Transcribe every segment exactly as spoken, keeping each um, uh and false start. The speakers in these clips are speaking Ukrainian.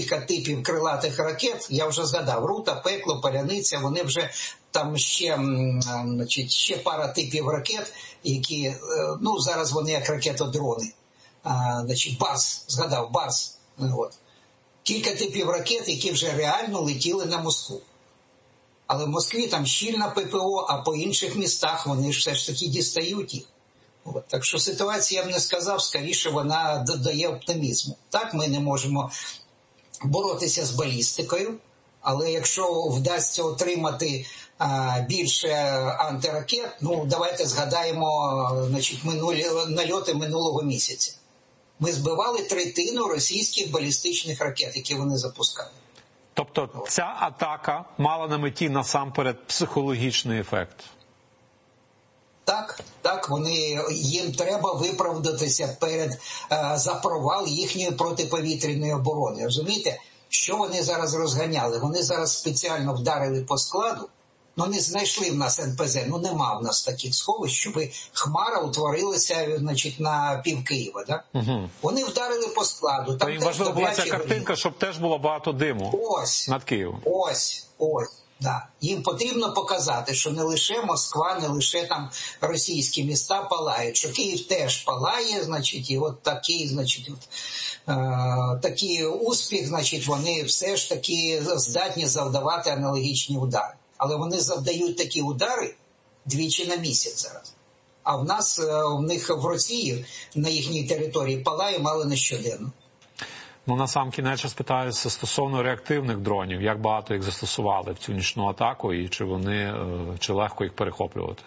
кілька типів крилатих ракет, я вже згадав, Рута, Пекло, Паляниця, вони вже там ще, значить, ще пара типів ракет, які, ну, зараз вони як ракетодрони. А, значить, Барс, згадав, Барс. От. Кілька типів ракет, які вже реально летіли на Москву. Але в Москві там щільна ППО, а по інших містах вони ж все ж таки дістають їх. От. Так що ситуація, я б не сказав, скоріше вона додає оптимізму. Так, ми не можемо боротися з балістикою, але якщо вдасться отримати а, більше антиракет, ну давайте згадаємо, значить, минулі, нальоти минулого місяця. Ми збивали третину російських балістичних ракет, які вони запускали. Тобто ця атака мала на меті насамперед психологічний ефект? Так, так, вони, їм треба виправдатися перед, е, за провал їхньої протиповітряної оборони. Розумієте, що вони зараз розганяли? Вони зараз спеціально вдарили по складу, ну не знайшли в нас ен пе зет, ну нема в нас таких сховищ, щоб Хмара утворилася, значить, на пів Києва. Да? Угу. Вони вдарили по складу. Там їм важливо була ця картинка, щоб теж було багато диму ось, над Києвом. Ось, ось. Да. Їм потрібно показати, що не лише Москва, не лише там російські міста палають, що Київ теж палає, значить, і от такий, значить, от, е, такий успіх, значить, вони все ж таки здатні завдавати аналогічні удари. Але вони завдають такі удари двічі на місяць зараз. А в нас, в них в Росії, на їхній території палає мало не щоденно. Ну, на сам кінець спитаюся стосовно реактивних дронів. Як багато їх застосували в цю нічну атаку і чи вони, чи легко їх перехоплювати?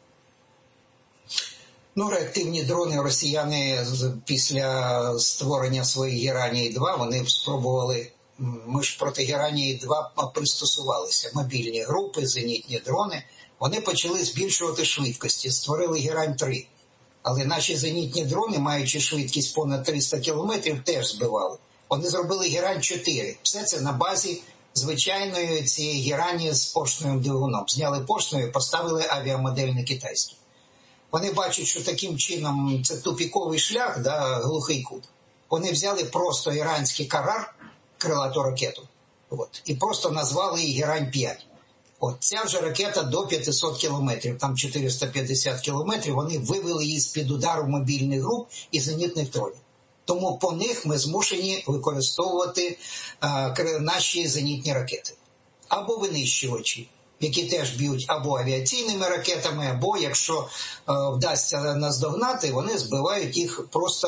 Ну, реактивні дрони росіяни після створення своєї Геранії два, вони спробували, ми ж проти Геранії два пристосувалися. Мобільні групи, зенітні дрони, вони почали збільшувати швидкості, створили Герань три. Але наші зенітні дрони, маючи швидкість понад триста кілометрів, теж збивали. Вони зробили Герань чотири. Все це на базі звичайної цієї Герані з поршневим двигуном. Зняли поршневі, поставили авіамодель китайський. Вони бачать, що таким чином це тупіковий шлях, да, глухий кут. Вони взяли просто іранський Карар, крилату ракету, от, і просто назвали її Герань п'ять. От ця вже ракета до п'ятисот кілометрів, там чотириста п'ятдесят кілометрів, вони вивели її з-під удару мобільних груп і зенітних дронів. Тому по них ми змушені використовувати а, наші зенітні ракети. Або винищувачі, які теж б'ють або авіаційними ракетами, або, якщо а, вдасться наздогнати, вони збивають їх просто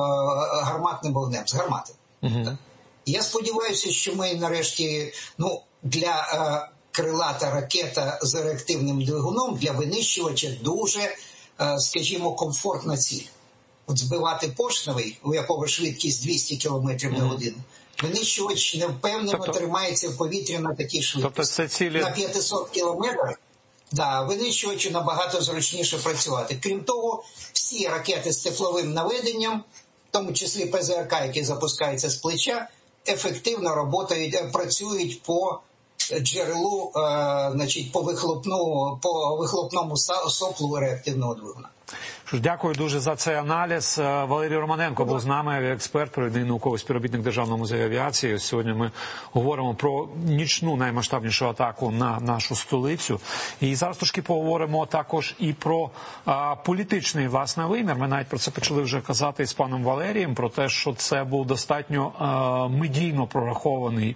а, гарматним вогнем, з гармати. Угу. Я сподіваюся, що ми нарешті, ну, для... А, крилата ракета з реактивним двигуном для винищувача дуже, скажімо, комфортна ціль. От збивати поршневий, у якого швидкість двісті кілометрів на годину, винищувач невпевнено тобто, тримається в повітрі на такій швидкості. Тобто це цілі... На п'ятисот кілометрів, да, винищувачу набагато зручніше працювати. Крім того, всі ракети з тепловим наведенням, в тому числі пе зе ер ка, які запускаються з плеча, ефективно роботають, працюють по джерелу, е, значить, по, вихлопну, по вихлопному соплу реактивного двигуна. Дякую дуже за цей аналіз. Валерій Романенко був з нами, експерт, провідний науковий співробітник Державного музею авіації. Сьогодні ми говоримо про нічну наймасштабнішу атаку на нашу столицю. І зараз трошки поговоримо також і про а, політичний, власне, вимір. Ми навіть про це почали вже казати з паном Валерієм, про те, що це був достатньо а, медійно прорахований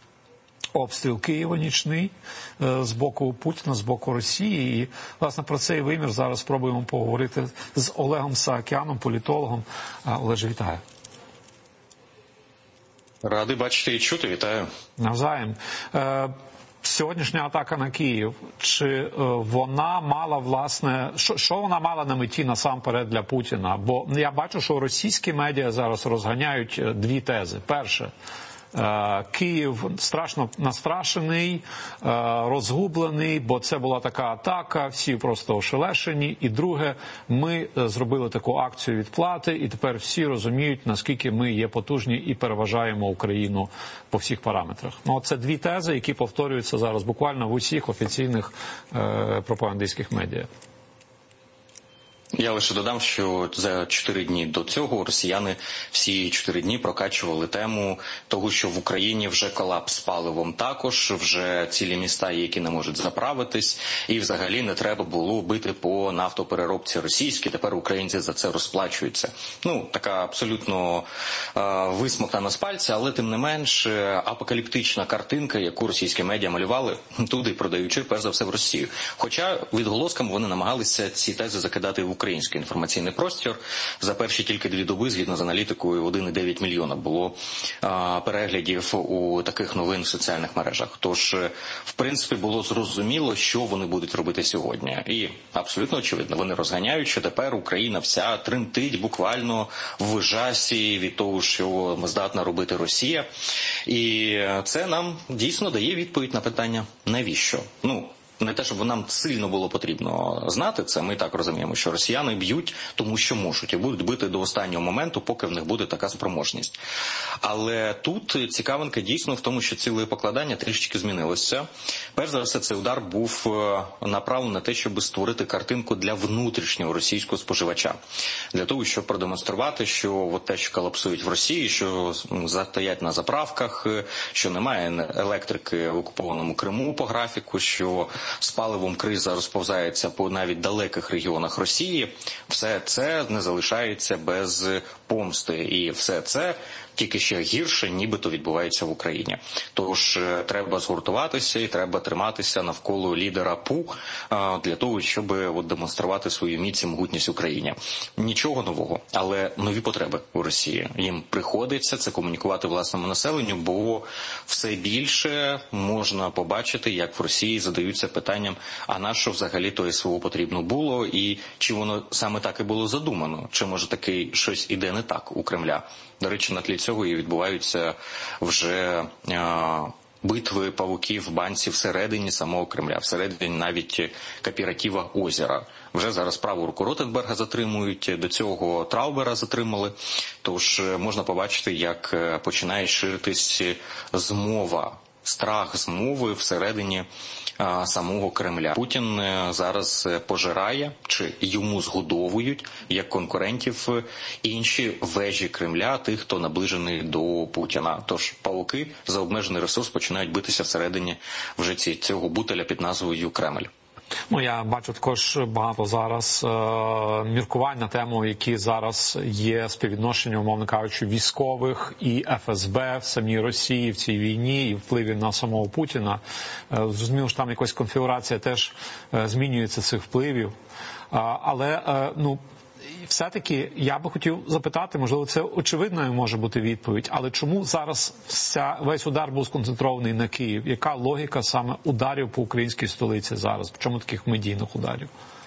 обстріл Києва нічний з боку Путіна, з боку Росії. І, власне, про цей вимір зараз спробуємо поговорити з Олегом Саакяном, політологом. Олеже, вітаю. Радий бачити і чути. Вітаю. Навзаєм. Сьогоднішня атака на Київ, чи вона мала, власне, що, що вона мала на меті насамперед для Путіна? Бо я бачу, що російські медіа зараз розганяють дві тези. Перше, Київ страшно настрашений, розгублений, бо це була така атака, всі просто ошелешені. І друге, ми зробили таку акцію відплати, і тепер всі розуміють, наскільки ми є потужні і переважаємо Україну по всіх параметрах. Ну, це дві тези, які повторюються зараз буквально в усіх офіційних е, пропагандистських медіа. Я лише додам, що за чотири дні до цього росіяни всі чотири дні прокачували тему того, що в Україні вже колапс з паливом також, вже цілі міста є, які не можуть заправитись, і взагалі не треба було бити по нафтопереробці російській, тепер українці за це розплачуються. Ну, така абсолютно е, висмоктана з пальця, але тим не менш апокаліптична картинка, яку російські медіа малювали, туди продаючи, перш за все, в Росію. Хоча відголосками вони намагалися ці тези закидати в український інформаційний простір. За перші тільки дві доби, згідно з аналітикою, один цілих дев'ять мільйона було а, переглядів у таких новин в соціальних мережах. Тож, в принципі, було зрозуміло, що вони будуть робити сьогодні. І абсолютно очевидно, вони розганяють, що тепер Україна вся тремтить буквально в жасі від того, що здатна робити Росія. І це нам дійсно дає відповідь на питання, навіщо? Ну, не те, щоб нам сильно було потрібно знати це, ми так розуміємо, що росіяни б'ють, тому що можуть, і будуть бити до останнього моменту, поки в них буде така спроможність. Але тут цікавинка дійсно в тому, що ціле покладання трішечки змінилося. Перш за все, цей удар був направлений на те, щоб створити картинку для внутрішнього російського споживача. Для того, щоб продемонструвати, що от те, що колапсують в Росії, що затаять на заправках, що немає електрики в окупованому Криму по графіку, що з паливом криза розповзається по навіть далеких регіонах Росії, все це не залишається без помсти. І все це тільки ще гірше, нібито відбувається в Україні. Тож треба згуртуватися і треба триматися навколо лідера ПУ для того, щоб от демонструвати свою міць і могутність Україні. Нічого нового, але нові потреби у Росії. Їм приходиться це комунікувати власному населенню, бо все більше можна побачити, як в Росії задаються питанням, а на що взагалі то СВО потрібно було і чи воно саме так і було задумано, чи може таки щось іде не так у Кремля. До речі, на тлі цього і відбуваються вже а, битви павуків в банці всередині самого Кремля, всередині навіть кооператива «Озеро». Вже зараз праву руку Ротенберга затримують, до цього Траубера затримали. Тож можна побачити, як починає ширитись змова, страх змови всередині а, самого Кремля. Путін зараз пожирає, чи йому згодовують, як конкурентів, інші вежі Кремля, тих, хто наближений до Путіна. Тож павуки за обмежений ресурс починають битися всередині вже ці, цього бутеля під назвою Кремль. Ну, я бачу також багато зараз е, міркувань на тему, які зараз є співвідношення, умовно кажучи, військових і еф ес бе в самій Росії в цій війні і впливі на самого Путіна. Е, зрозуміло, що там якась конфігурація теж е, змінюється цих впливів. Е, але, е, ну, все-таки я би хотів запитати, можливо, це очевидною може бути відповідь, але чому зараз вся, весь удар був сконцентрований на Київ? Яка логіка саме ударів по українській столиці зараз? Чому таких медійних ударів?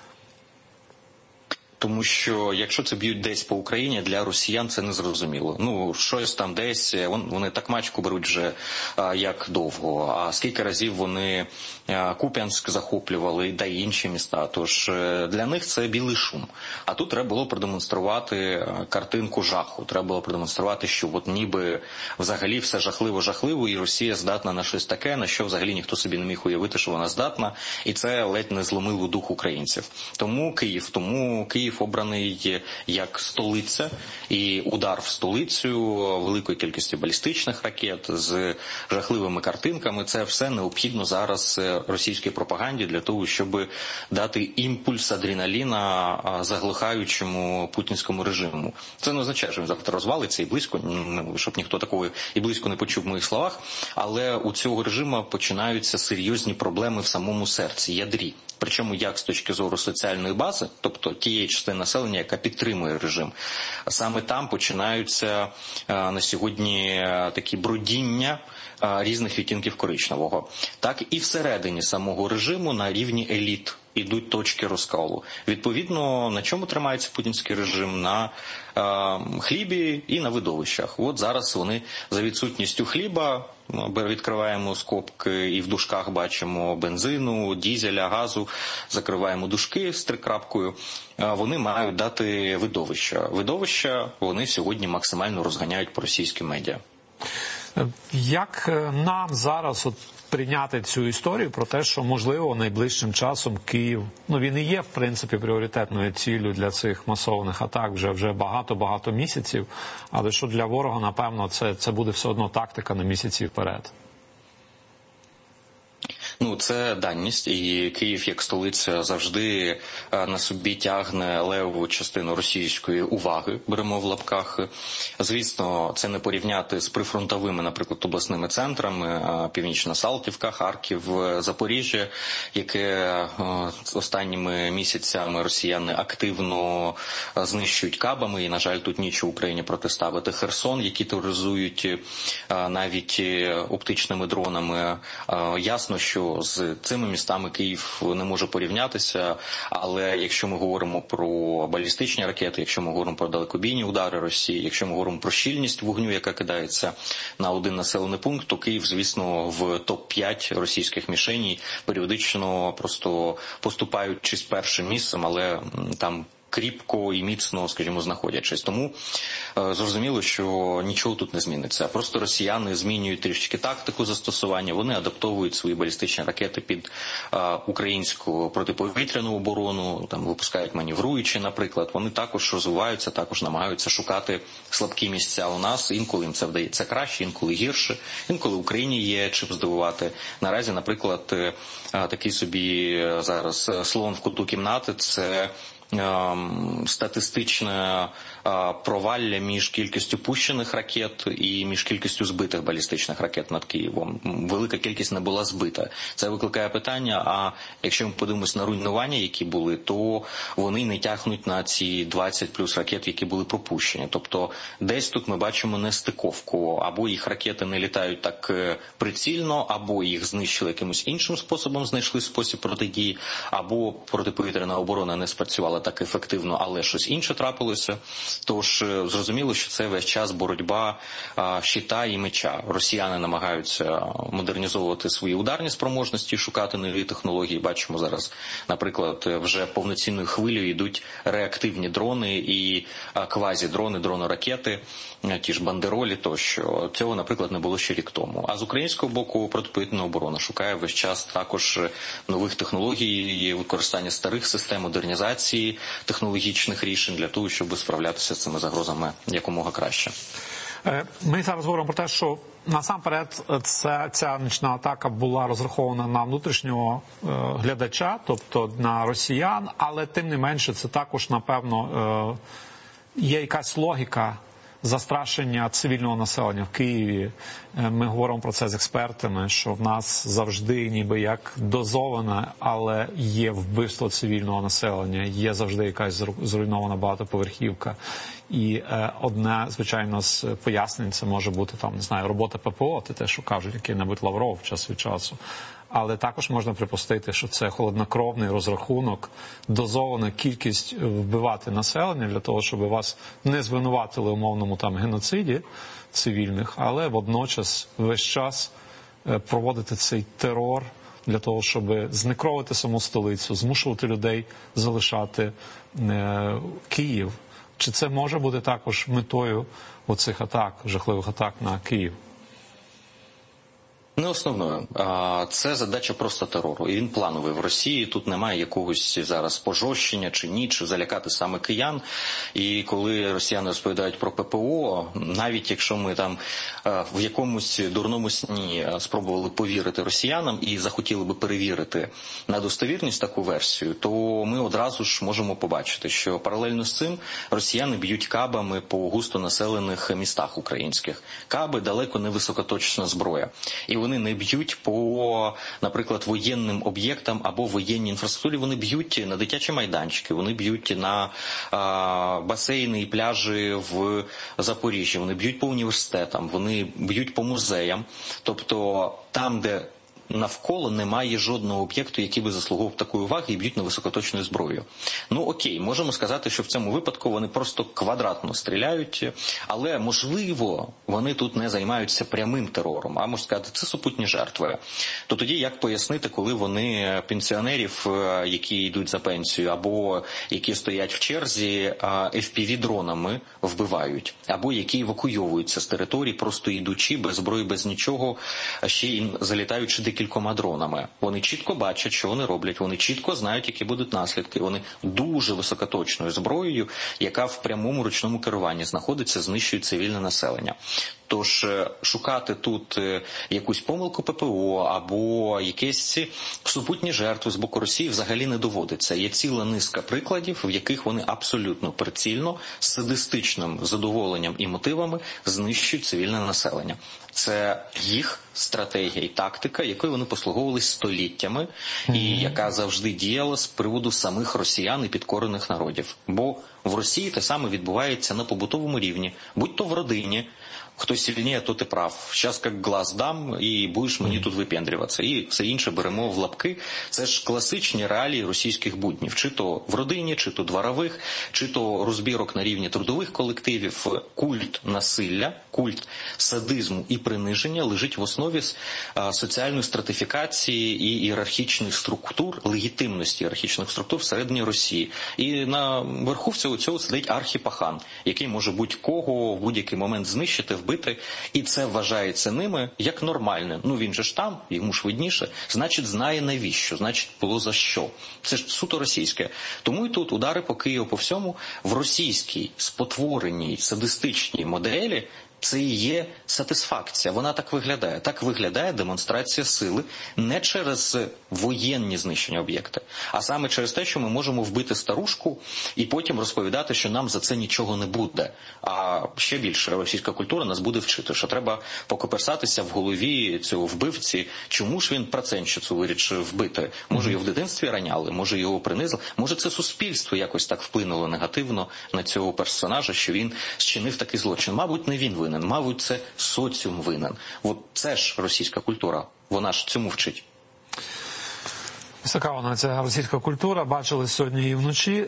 Тому що якщо це б'ють десь по Україні, для росіян це не зрозуміло. Ну, щось там десь, вони так мачку беруть вже а, як довго. А скільки разів вони а, Куп'янськ захоплювали, да й інші міста. Тож для них це білий шум. А тут треба було продемонструвати картинку жаху. Треба було продемонструвати, що от ніби взагалі все жахливо-жахливо, і Росія здатна на щось таке, на що взагалі ніхто собі не міг уявити, що вона здатна. І це ледь не зломило дух українців. Тому Київ, тому Київ обраний як столиця, і удар в столицю великої кількості балістичних ракет з жахливими картинками, це все необхідно зараз російській пропаганді для того, щоб дати імпульс адреналіна заглихаючому путінському режиму. Це не означає, що він завтра розвалиться і близько, щоб ніхто такого і близько не почув в моїх словах, але у цього режиму починаються серйозні проблеми в самому серці, ядрі. Причому як з точки зору соціальної бази, тобто тієї частини населення, яка підтримує режим. Саме там починаються на сьогодні такі бродіння різних відтінків коричневого. Так і всередині самого режиму на рівні еліт ідуть точки розколу. Відповідно, на чому тримається путінський режим? На е, хлібі і на видовищах. От зараз вони за відсутністю хліба, відкриваємо скобки і в дужках бачимо бензину, дізеля, газу, закриваємо дужки з трикрапкою, е, вони мають дати видовища. Видовища вони сьогодні максимально розганяють по російським медіа. Як нам зараз от прийняти цю історію про те, що, можливо, найближчим часом Київ, ну він і є, в принципі, пріоритетною ціллю для цих масованих атак вже вже багато-багато місяців, але що для ворога, напевно, це, це буде все одно тактика на місяці вперед? Ну, це даність, і Київ, як столиця, завжди на собі тягне левову частину російської уваги, беремо в лапках. Звісно, це не порівняти з прифронтовими, наприклад, обласними центрами, Північна Салтівка, Харків, Запоріжжя, яке останніми місяцями росіяни активно знищують кабами, і, на жаль, тут нічого Україні протиставити. Херсон, які тероризують навіть оптичними дронами. Ясно, що з цими містами Київ не може порівнятися, але якщо ми говоримо про балістичні ракети, якщо ми говоримо про далекобійні удари Росії, якщо ми говоримо про щільність вогню, яка кидається на один населений пункт, то Київ, звісно, в топ п'ять російських мішеней періодично просто поступаючись першим місцем, але там кріпко і міцно, скажімо, знаходячись. Тому е, зрозуміло, що нічого тут не зміниться. Просто росіяни змінюють трішки тактику застосування, вони адаптовують свої балістичні ракети під е, українську протиповітряну оборону, там випускають маневруючі, наприклад. Вони також розвиваються, також намагаються шукати слабкі місця у нас. Інколи їм це вдається краще, інколи гірше. Інколи Україні є чим здивувати. Наразі, наприклад, е, такий собі зараз слон в куту кімнати – це статистичне провалля між кількістю пущених ракет і між кількістю збитих балістичних ракет над Києвом. Велика кількість не була збита. Це викликає питання, а якщо ми подивимось на руйнування, які були, то вони не тягнуть на ці двадцять плюс ракет, які були пропущені. Тобто десь тут ми бачимо нестиковку. Або їх ракети не літають так прицільно, або їх знищили якимось іншим способом, знайшли спосіб протидії, або протиповітряна оборона не спрацювала так ефективно, але щось інше трапилося. Тож зрозуміло, що це весь час боротьба а, щита і меча. Росіяни намагаються модернізовувати свої ударні спроможності, шукати нові технології. Бачимо зараз, наприклад, вже повноцінною хвилею йдуть реактивні дрони і а, квазі-дрони, дрони-ракети, ті ж бандеролі тощо. Цього, наприклад, не було ще рік тому. А з українського боку протиповітряна оборона шукає весь час також нових технологій, використання старих систем, модернізації технологічних рішень для того, щоб справлятися з цими загрозами якомога краще. Ми зараз говоримо про те, що насамперед ця, ця нічна атака була розрахована на внутрішнього е, глядача, тобто на росіян, але тим не менше це також, напевно, е, є якась логіка застрашення цивільного населення в Києві. Ми говоримо про це з експертами, що в нас завжди ніби як дозоване, але є вбивство цивільного населення, є завжди якась зруйнована багатоповерхівка. І е, одне, звичайно, з пояснень це може бути там, не знаю, робота ППО, це те, що кажуть який-небудь Лавров час від часу. Але також можна припустити, що це холоднокровний розрахунок, дозована кількість вбивати населення для того, щоб вас не звинуватили в умовному там геноциді цивільних, але водночас весь час проводити цей терор для того, щоб знекровити саму столицю, змушувати людей залишати е, Київ. Чи це може бути також метою оцих атак, жахливих атак на Київ? Не основною. Це задача просто терору. І він плановий в Росії. Тут немає якогось зараз пожорщення чи ні, чи залякати саме киян. І коли росіяни розповідають про ППО, навіть якщо ми там в якомусь дурному сні спробували повірити росіянам і захотіли би перевірити на достовірність таку версію, то ми одразу ж можемо побачити, що паралельно з цим росіяни б'ють кабами по густонаселених містах українських. Каби далеко не високоточна зброя. І вони не б'ють по, наприклад, воєнним об'єктам або воєнній інфраструктурі, вони б'ють на дитячі майданчики, вони б'ють на а, басейни і пляжі в Запоріжжі, вони б'ють по університетам, вони б'ють по музеям. Тобто там, де навколо немає жодного об'єкту, який би заслуговував такої уваги, і б'ють на високоточною зброєю. Ну окей, можемо сказати, що в цьому випадку вони просто квадратно стріляють, але можливо вони тут не займаються прямим терором, а можна сказати, це супутні жертви. То тоді як пояснити, коли вони пенсіонерів, які йдуть за пенсію, або які стоять в черзі, еф пі ві-дронами вбивають, або які евакуйовуються з території, просто йдучи без зброї, без нічого, ще й залітаючи декількома дронами. Вони чітко бачать, що вони роблять, вони чітко знають, які будуть наслідки. Вони дуже високоточною зброєю, яка в прямому ручному керуванні знаходиться, знищує цивільне населення. Тож шукати тут якусь помилку пе пе о або якісь супутні жертви з боку Росії взагалі не доводиться. Є ціла низка прикладів, в яких вони абсолютно прицільно, з садистичним задоволенням і мотивами знищують цивільне населення. Це їх стратегія і тактика, якою вони послуговувались століттями, і яка завжди діяла з приводу самих росіян і підкорених народів. Бо в Росії те саме відбувається на побутовому рівні, будь то в родині. Хто сильніше, то ти прав. Щас як глаз дам, і будеш мені тут випендрюватися. І все інше беремо в лапки. Це ж класичні реалії російських буднів. Чи то в родині, чи то дворових, чи то розбірок на рівні трудових колективів. Культ насилля, культ садизму і приниження лежить в основі соціальної стратифікації і ієрархічних структур, легітимності ієрархічних структур всередині Росії. І на верху всього цього сидить архіпахан, який може будь-кого в будь-який момент знищити, вбити, і це вважається ними як нормальне. Ну він же ж там, йому ж видніше, значить знає навіщо, значить було за що. Це ж суто російське. Тому і тут удари по Києву по всьому в російській спотвореній садистичній моделі це і є сатисфакція. Вона так виглядає. Так виглядає демонстрація сили не через воєнні знищення об'єкта, а саме через те, що ми можемо вбити старушку і потім розповідати, що нам за це нічого не буде. А ще більше російська культура нас буде вчити, що треба покоперсатися в голові цього вбивці, чому ж він процентщицю вирішив вбити. Може його в дитинстві раняли, може його принизили, може це суспільство якось так вплинуло негативно на цього персонажа, що він зчинив такий злочин. Мабуть, не він винен. Мабуть, це соціум винен. От це ж російська культура. Вона ж цьому вчить. Така вона, ця російська культура. Бачили сьогодні і вночі.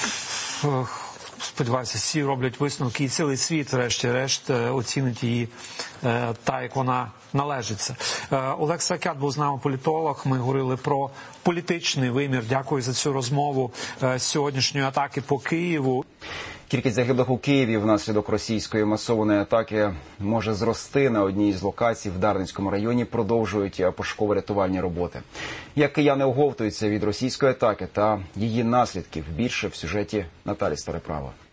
Сподіваюся, всі роблять висновки, і цілий світ, решті-решт, оцінить її так, як вона належиться. Олег Сакят був з нами, політолог. Ми говорили про політичний вимір. Дякую за цю розмову сьогоднішньої атаки по Києву. Кількість загиблих у Києві внаслідок російської масованої атаки може зрости. На одній з локацій в Дарницькому районі продовжують пошуково-рятувальні роботи. Як кияни оговтуються від російської атаки та її наслідків, більше в сюжеті Наталі Староправа.